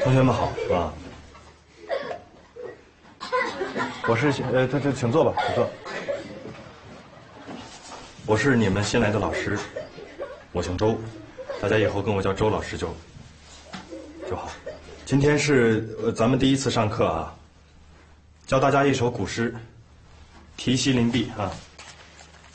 同学们好啊！我是请坐吧，请坐。我是你们新来的老师，我姓周，大家以后跟我叫周老师就好。今天是咱们第一次上课啊，教大家一首古诗《题西林壁》啊。